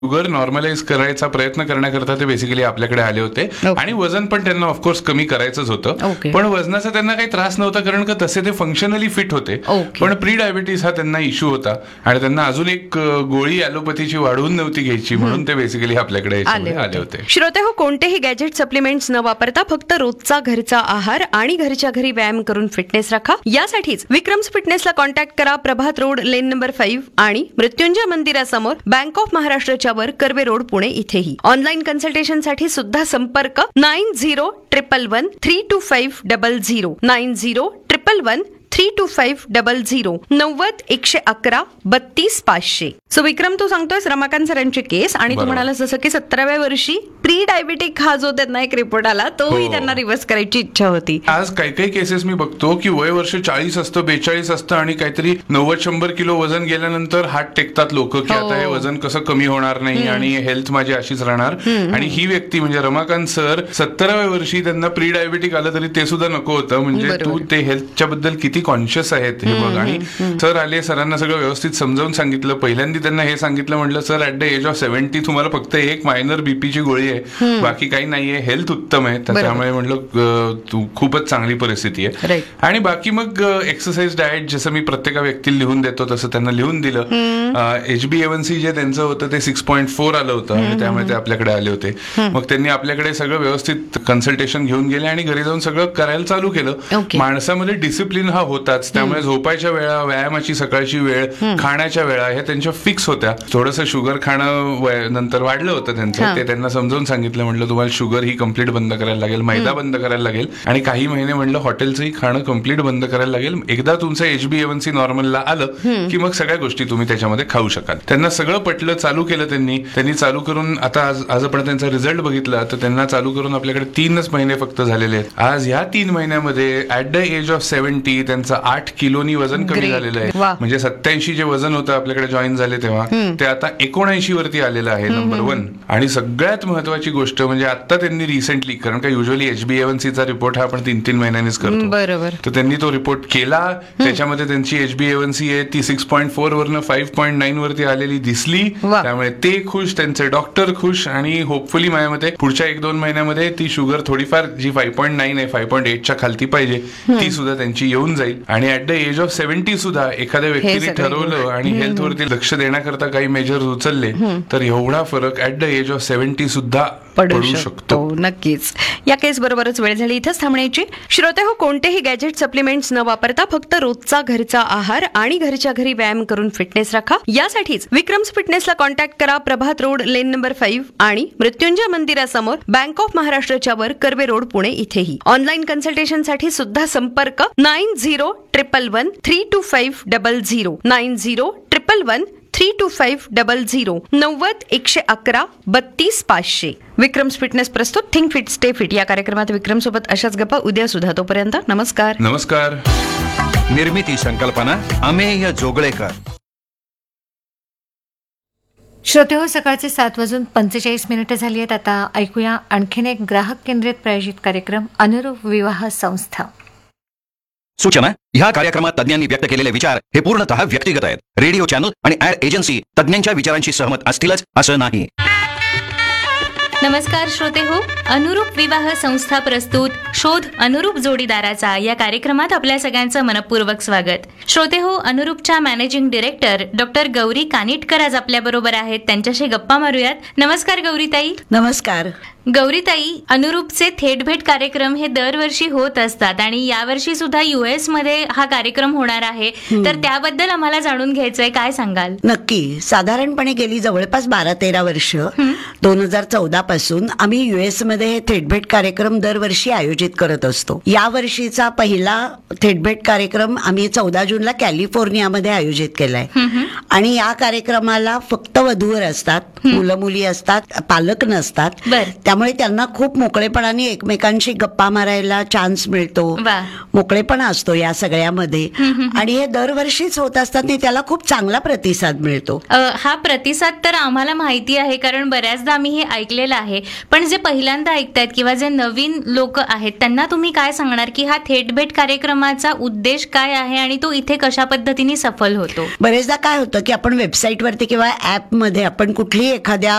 Sugar normalise करायचा प्रयत्न करण्याकरता ते बेसिकली आपल्याकडे आले होते. आणि वजन पण त्यांना ऑफकोर्स कमी करायचंच होतं, पण वजनाचा त्यांना काही त्रास नव्हता, कारण का तसे ते फंक्शनली फिट होते. पण प्री डायबिटीस हा त्यांना इश्यू होता आणि त्यांना अजून एक गोळी ॲलोपॅथीची वाढवून नव्हती घ्यायची, म्हणून ते बेसिकली आपल्याकडे आले होते. श्रोते हो, कोणतेही गॅजेट सप्लिमेंट्स न वापरता फक्त रोजचा घरचा आहार आणि घरच्या घरी व्यायाम करून फिटनेस राखा. यासाठीच विक्रम्स फिटनेसला कॉन्टॅक्ट करा. प्रभात रोड, लेन नंबर 5 आणि मृत्युंजय मंदिरासमोर, बँक ऑफ महाराष्ट्राच्या वर, कर्वे रोड, पुणे इथेही. ऑनलाईन कन्सल्टेशनसाठी सुद्धा संपर्क 9011132500 9011132500 90-111-32-500. सो विक्रम, तू सांगतोयस रमाकांत सरांची केस, आणि तू म्हणाला जसं की 17व्या वर्षी प्री डायबिटिक हा जो त्यांना एक रिपोर्ट आला तोही त्यांना रिव्हर्स करायची इच्छा होती. आज काही काही केसेस मी बघतो की वय वर्ष 40 असतं, 42 असतं आणि काहीतरी 90-100 किलो वजन गेल्यानंतर हात टेकतात लोक की आता हे वजन कसं कमी होणार नाही आणि हेल्थ माझी अशीच राहणार. आणि ही व्यक्ती म्हणजे रमाकांत सर 17व्या वर्षी त्यांना प्री डायबिटिक आलं तरी ते सुद्धा नको होतं. म्हणजे तू ते हेल्थच्या बद्दल किती कॉन्शियस आहेत हे बघ. आणि सर आले, सरांना सगळं व्यवस्थित समजावून सांगितलं. पहिल्यांदा त्यांना हे सांगितलं, म्हटलं sir at the age of 70 तुम्हाला फक्त एक मायनर बीपीची गोळी आहे, बाकी काही नाहीये, हेल्थ उत्तम आहे, त्यामुळे म्हटलं तू खूपच चांगली परिस्थिती आहे. आणि बाकी मग एक्सरसाइज, डाएट जसं मी प्रत्येका व्यक्तीला लिहून देतो तसं त्यांना लिहून दिलं. HbA1c जे त्यांचं होतं ते 6.4 आलं होतं आणि त्यामुळे ते आपल्याकडे आले होते. मग त्यांनी आपल्याकडे सगळं व्यवस्थित कन्सल्टेशन घेऊन गेले आणि घरी जाऊन सगळं करायला चालू केलं. माणसामध्ये डिसिप्लिन हा होताच, त्यामुळे झोपायच्या वेळा, व्यायामाची सकाळची वेळ, खाण्याच्या वेळा ह्या त्यांच्या फिक्स होत्या. थोडंसं शुगर खाणं नंतर वाढलं होतं त्यांचं, ते त्यांना समजावून सांगितलं. म्हटलं तुम्हाला शुगर ही कम्प्लीट बंद करायला लागेल, मैदा बंद करायला लागेल आणि काही महिने म्हटलं हॉटेलचंही खाणं कम्प्लीट बंद करायला लागेल. एकदा तुमचं HbA1c नॉर्मलला आलं की मग सगळ्या गोष्टी तुम्ही त्याच्यामध्ये खाऊ शकाल. त्यांना सगळं पटलं, चालू केलं त्यांनी चालू करून आता आज आपण त्यांचा रिझल्ट बघितला तर त्यांना चालू करून आपल्याकडे 3 महिने फक्त झालेले आहेत. आज ह्या 3 महिन्यामध्ये ऍट द एज ऑफ 70 त्यांचं 8 किलोनी वजन कमी झालेलं आहे. म्हणजे 87 जे वजन होतं आपल्याकडे जॉईन झाले तेव्हा ते आता 79 वरती आलेलं आहे, नंबर 1. आणि सगळ्यात महत्वाची गोष्ट म्हणजे आता त्यांनी रिसेंटली, कारण का युजली HbA1c चा रिपोर्ट हा आपण 3 महिन्यांनीच करतो, बरोबर, तर त्यांनी तो रिपोर्ट केला. त्याच्यामध्ये त्यांची HbA1c आहे ती 6.4 वरनं 5.9 वरती आलेली दिसली. त्यामुळे ते खुश, त्यांचे डॉक्टर खुश आणि होपफुली माझ्यामध्ये पुढच्या 1-2 महिन्यामध्ये ती शुगर थोडीफार जी 5.9 आहे 5.8च्या खालती पाहिजे ती सुद्धा त्यांची येऊन जाईल. आणि ऍट द एज ऑफ 70 सुद्धा एखाद्या व्यक्तीने ठरवलं आणि हेल्थवरती लक्ष देण्याकरता काही मेजर्स उचलले तर एवढा फरक ऍट द एज ऑफ 70 सुद्धा पडू शकतो. नक्कीच. या केस बरोबरच वेळ झाली इथंच थांबण्याची. श्रोते हो, कोणतेही गॅजेट सप्लिमेंट्स न वापरता फक्त रोजचा घरचा आहार आणि घरच्या घरी व्यायाम करून फिटनेस राखा. यासाठीच विक्रम्स फिटनेसला कॉन्टॅक्ट करा. प्रभात रोड, लेन नंबर 5 आणि मृत्युंजय मंदिरासमोर, बँक ऑफ महाराष्ट्राच्या वर, कर्वे रोड, पुणे इथेही. ऑनलाईन कन्सल्टेशनसाठी सुद्धा संपर्क 90-111-32500 90-111-32500 90-111-32-500. विक्रम्स फिटनेस प्रस्तुत थिंक फिट स्टे फिट या कार्यक्रमात विक्रम सोबत अशाच गप्पा उद्या सुद्धा. तोपर्यंत नमस्कार. नमस्कार. निर्मिती संकल्पना अमेय जोगळेकर. श्रोते हो, सकाळचे 7:45 झाली आहेत. आता ऐकूया आणखीन एक ग्राहक केंद्रित प्रायोजित कार्यक्रम, अनुरूप विवाह संस्था. सूचना: ह्या कार्यक्रमात तज्ञांनी व्यक्त केलेले विचार हे पूर्णतः व्यक्तिगत आहेत. रेडिओ चॅनल आणि ऍड एजन्सी तज्ञांच्या विचारांशी सहमत असतीलच असं नाही. नमस्कार श्रोते हो, अनुरूप विवाह संस्था प्रस्तुत शोध अनुरूप जोडीदाराचा या कार्यक्रमात आपल्या सगळ्यांचं मनपूर्वक स्वागत. श्रोते हो, अनुरूपच्या managing director doctor Gauri Kanitkar आज आपल्या बरोबर आहेत. त्यांच्याशी गप्पा मारूयात. नमस्कार गौरीताई. नमस्कार. गौरीताई, अनुरूपचे थेट भेट कार्यक्रम हे दरवर्षी होत असतात आणि यावर्षी सुद्धा US मध्ये हा कार्यक्रम होणार आहे, तर त्याबद्दल आम्हाला जाणून घ्यायचंय, काय सांगाल? नक्की. साधारणपणे गेली जवळपास 12-13 वर्ष 2014 पासून आम्ही US मध्ये थेट भेट कार्यक्रम दरवर्षी आयोजित करत असतो. या वर्षीचा पहिला थेट भेट कार्यक्रम आम्ही 14 जूनला कॅलिफोर्नियामध्ये आयोजित केलाय. आणि या कार्यक्रमाला फक्त वधूवर असतात, मुलं मुली असतात, पालक नसतात. त्यामुळे त्यांना खूप मोकळेपणाने एकमेकांशी गप्पा मारायला चान्स मिळतो, मोकळेपणा असतो या सगळ्यामध्ये. आणि हे दरवर्षीच होत असतात आणि त्याला खूप चांगला प्रतिसाद मिळतो. हा प्रतिसाद तर आम्हाला माहिती आहे, कारण बऱ्याचदा आम्ही हे ऐकलेलं आहे. पण जे पहिल्यांदा पहिल्यांदा ऐकतायत किंवा जे नवीन लोक आहेत त्यांना तुम्ही काय सांगणार की हा थेट भेट कार्यक्रमाचा उद्देश काय आहे आणि तो इथे कशा पद्धतीने सफल होतो? बरेचदा काय होतं की आपण वेबसाईटवरती किंवा ऍपमध्ये आपण कुठलीही एखाद्या